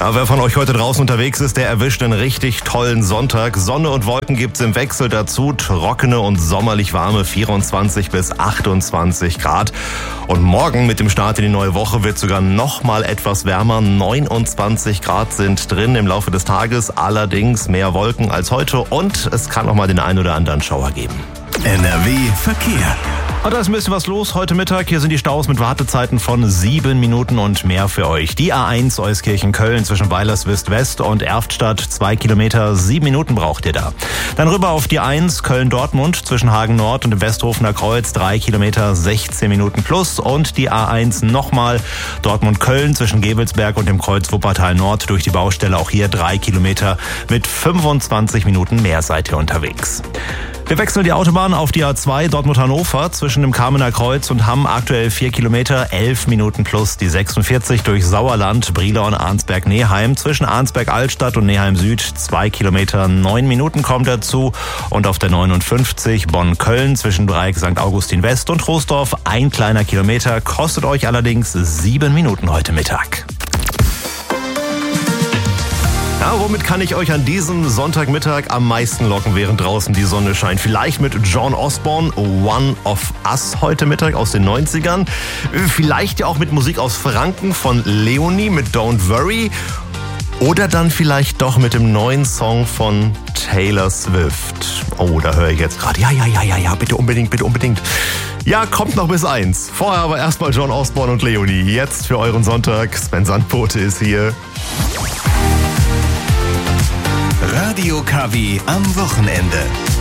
Ja, wer von euch heute draußen unterwegs ist, der erwischt einen richtig tollen Sonntag. Sonne und Wolken gibt's im Wechsel dazu. Trockene und sommerlich warme 24 bis 28 Grad. Und morgen mit dem Start in die neue Woche wird sogar noch mal etwas wärmer. 29 Grad sind drin im Laufe des Tages. Allerdings mehr Wolken als heute. Und es kann noch mal den einen oder anderen Schauer geben. NRW Verkehr. Da ist ein bisschen was los heute Mittag. Hier sind die Staus mit Wartezeiten von 7 Minuten und mehr für euch. Die A1 Euskirchen-Köln zwischen Weilerswist West und Erftstadt, 2 Kilometer, 7 Minuten braucht ihr da. Dann rüber auf die 1 Köln-Dortmund zwischen Hagen Nord und dem Westhofener Kreuz, 3 Kilometer, 16 Minuten plus. Und die A1 nochmal Dortmund-Köln zwischen Gevelsberg und dem Kreuz Wuppertal Nord durch die Baustelle. Auch hier 3 Kilometer mit 25 Minuten mehr seid ihr unterwegs. Wir wechseln die Autobahn auf die A2 Dortmund-Hannover zwischen dem Kamener Kreuz und Hamm, aktuell 4 Kilometer, 11 Minuten plus. Die 46 durch Sauerland, Brilon und Arnsberg-Neheim zwischen Arnsberg-Altstadt und Neheim-Süd, 2 Kilometer, 9 Minuten kommt dazu. Und auf der 59 Bonn-Köln zwischen Dreieck St. Augustin West und Troisdorf, 1 kleiner Kilometer, kostet euch allerdings 7 Minuten heute Mittag. Ja, womit kann ich euch an diesem Sonntagmittag am meisten locken, während draußen die Sonne scheint? Vielleicht mit John Osborne, One of Us heute Mittag aus den 90ern. Vielleicht ja auch mit Musik aus Franken von Leonie mit Don't Worry. Oder dann vielleicht doch mit dem neuen Song von Taylor Swift. Oh, da höre ich jetzt gerade. Ja, bitte unbedingt. Ja, kommt noch bis 1. Vorher aber erstmal John Osborne und Leonie. Jetzt für euren Sonntag. Sven Sandbote ist hier. Radio KW am Wochenende.